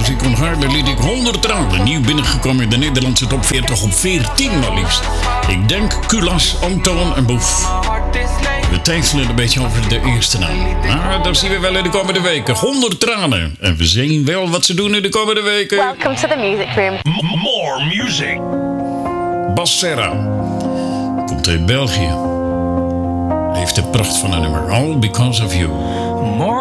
Music on Harder liet ik 100 tranen. Nieuw binnengekomen in de Nederlandse top 40 op 14 maar liefst. Ik denk Kulas, Antoon en Boef. We twijfelen een beetje over de eerste naam. Maar dat zien we wel in de komende weken. 100 tranen. En we zien wel wat ze doen in de komende weken. Welcome to the music room. More music. Bas Serra. Komt uit België. Heeft de pracht van een nummer. All Because of You.